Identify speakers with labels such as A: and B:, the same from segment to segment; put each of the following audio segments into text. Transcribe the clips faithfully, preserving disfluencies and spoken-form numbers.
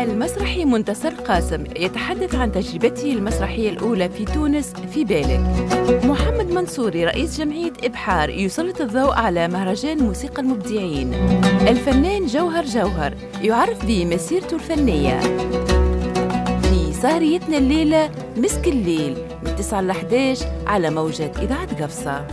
A: المسرحي منتصر قاسم يتحدث عن تجربته المسرحية الأولى في تونس في بالك. محمد منصوري رئيس جمعية إبحار يسلط الضوء على مهرجان موسيقى المبدعين. الفنان جوهر جوهر يعرف بمسيرته الفنية. في سهريتنا الليلة مسك الليل من تسعة ل إحدى عشر على موجة إذاعة قفصة.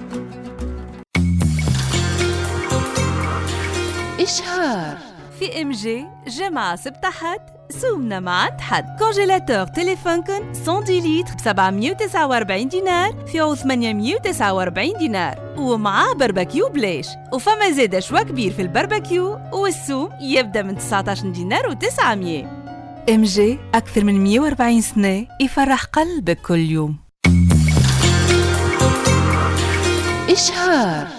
A: إشهار
B: في ام جي جمعة سبت حد سومنا مع عند حد. كونجيلاتور تيليفونكن مية لتر ب سبعمية وتسعة وأربعين دينار في ثمانمية وتسعة وأربعين دينار، ومعاه بربكيو بليش. وفما زيادة شوا كبير في البربكيو، والسوم يبدأ من تسعة عشر دينار وتسعمية. ام جي أكثر من مية وأربعين سنة يفرح قلبك كل يوم.
A: إشهار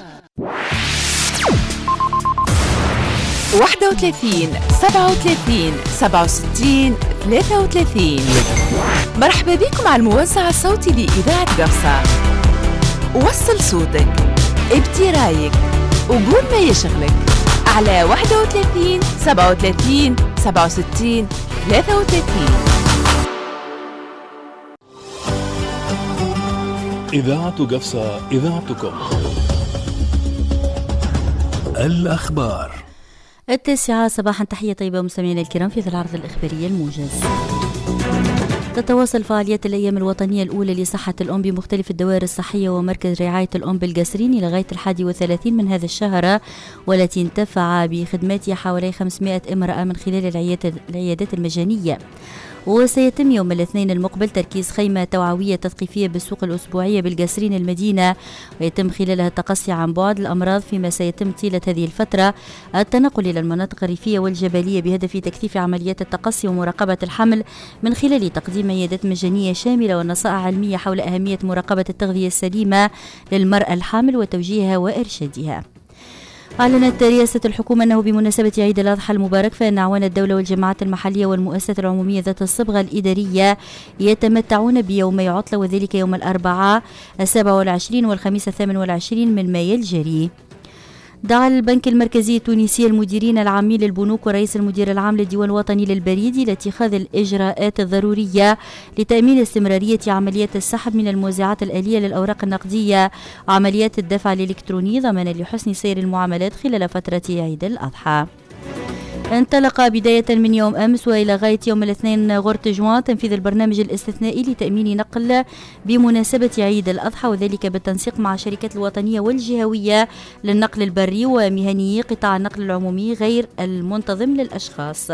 A: واحد وثلاثين سبعة وثلاثين سبعة وستين ثلاثة وثلاثين. مرحبا بكم على الموزع الصوتي لإذاعة قفصة. وصل صوتك، ابدي رايك، وقول ما يشغلك على واحد وثلاثين سبعة وثلاثين سبعة وستين ثلاثة وثلاثين.
C: إذاعة قفصة، إذاعتكم. الأخبار
D: التاسعة صباحا. تحية طيبة مستمعينا الكرام في العرض الإخباري الموجز. تتواصل فعاليات الأيام الوطنية الأولى لصحة الأم بمختلف الدوائر الصحية ومركز رعاية الأم بالقصرين لغاية الحادي والثلاثين من هذا الشهر، والتي انتفع بخدماتها حوالي خمسمائة امرأة من خلال العيادات المجانية. وسيتم يوم الاثنين المقبل تركيز خيمة توعوية تثقيفية بالسوق الأسبوعية بالقصرين المدينة، ويتم خلالها التقصي عن بعد الأمراض، فيما سيتم طيلة هذه الفترة التنقل إلى المناطق الريفية والجبلية بهدف تكثيف عمليات التقصي ومراقبة الحمل من خلال تقديم عيادات مجانية شاملة ونصائح علمية حول أهمية مراقبة التغذية السليمة للمرأة الحامل وتوجيهها وإرشادها. أعلنت رئاسة الحكومة أنه بمناسبة عيد الأضحى المبارك فإن أعوان الدولة والجماعات المحلية والمؤسسات العمومية ذات الصبغة الإدارية يتمتعون بيومي عطلة، وذلك يوم الأربعاء السابع والعشرين والخميس الثامن والعشرين من مايو الجاري. دعا البنك المركزي التونسي المديرين العامين للبنوك ورئيس المدير العام للديوان الوطني للبريد لاتخاذ الإجراءات الضرورية لتأمين استمرارية عمليات السحب من الموزعات الآلية للأوراق النقدية وعمليات الدفع الإلكتروني ضمانا لحسن سير المعاملات خلال فترة عيد الأضحى. انطلق بداية من يوم أمس وإلى غاية يوم الاثنين غورت جوان تنفيذ البرنامج الاستثنائي لتأمين نقل بمناسبة عيد الأضحى، وذلك بالتنسيق مع الشركات الوطنية والجهوية للنقل البري ومهنيي قطاع النقل العمومي غير المنتظم للأشخاص.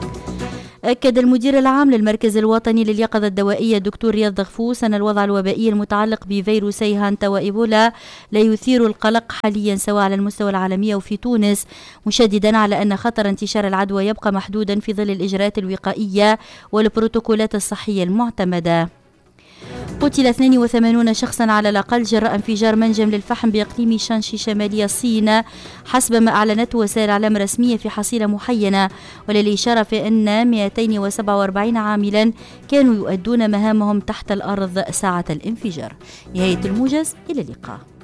D: أكد المدير العام للمركز الوطني لليقظة الدوائية دكتور رياض غفوس أن الوضع الوبائي المتعلق بفيروسي هانتا وإيبولا لا يثير القلق حاليا سواء على المستوى العالمي أو في تونس، مشددا على أن خطر انتشار العدوى يبقى محدودا في ظل الإجراءات الوقائية والبروتوكولات الصحية المعتمدة. قتل اثنين وثمانين شخصا على الأقل جراء انفجار منجم للفحم بإقليم شانشي شمالي الصين، حسب ما أعلنته وسائل إعلام رسمية في حصيلة محينة، وللإشارة في أن مئتين وسبعة وأربعين عاملا كانوا يؤدون مهامهم تحت الأرض ساعة الانفجار. نهاية الموجز، إلى اللقاء.